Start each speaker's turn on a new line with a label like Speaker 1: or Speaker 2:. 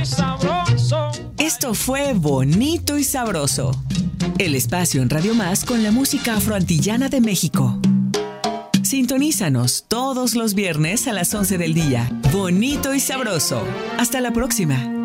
Speaker 1: Sabroso.
Speaker 2: Esto fue Bonito y Sabroso, el espacio en Radio Más con la música afroantillana de México. Sintonízanos todos los viernes a las 11 del día. Bonito y Sabroso. Hasta la próxima.